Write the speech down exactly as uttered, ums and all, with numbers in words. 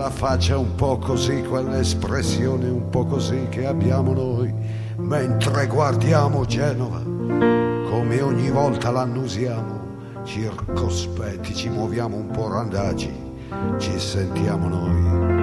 quella faccia un po' così, quell'espressione un po' così che abbiamo noi mentre guardiamo Genova, come ogni volta l'annusiamo, circospetti, ci muoviamo un po' randagi, ci sentiamo noi.